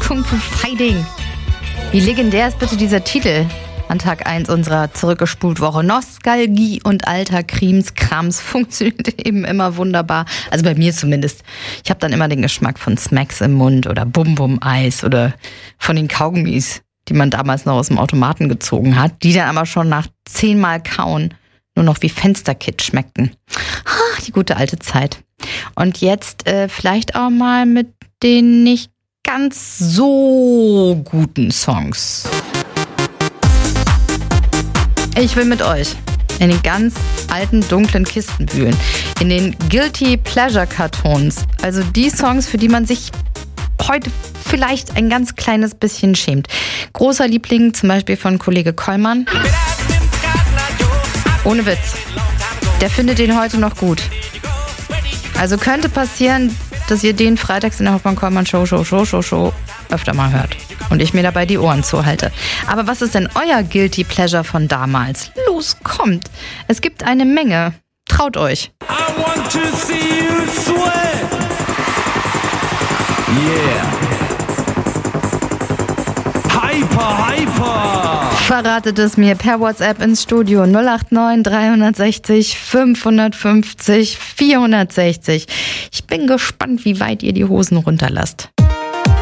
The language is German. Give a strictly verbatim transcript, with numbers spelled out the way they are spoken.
Kung Fu Fighting. Wie legendär ist bitte dieser Titel an Tag eins unserer Zurückgespult-Woche? Nostalgie und alter Krimskrams funktioniert eben immer wunderbar. Also bei mir zumindest. Ich habe dann immer den Geschmack von Smacks im Mund oder Bum-Bum-Eis oder von den Kaugummis, die man damals noch aus dem Automaten gezogen hat, die dann aber schon nach zehnmal Kauen nur noch wie Fensterkit schmeckten. Ah, die gute alte Zeit. Und jetzt äh, vielleicht auch mal mit den nicht ganz so guten Songs. Ich will mit euch in den ganz alten, dunklen Kisten wühlen. In den Guilty Pleasure Cartons. Also die Songs, für die man sich heute vielleicht ein ganz kleines bisschen schämt. Großer Liebling zum Beispiel von Kollege Kollmann. Ohne Witz. Der findet den heute noch gut. Also könnte passieren, dass ihr den freitags in der Hoffmann-Kollmann-Show, Show, Show, Show, Show öfter mal hört. Und ich mir dabei die Ohren zuhalte. Aber was ist denn euer Guilty Pleasure von damals? Los, kommt. Es gibt eine Menge. Traut euch. I want to see you sweat. Yeah. Hyper, hyper. Verratet es mir per WhatsApp ins Studio null acht neun drei sechs null fünf fünf null vier sechs null. Ich bin gespannt, wie weit ihr die Hosen runterlasst.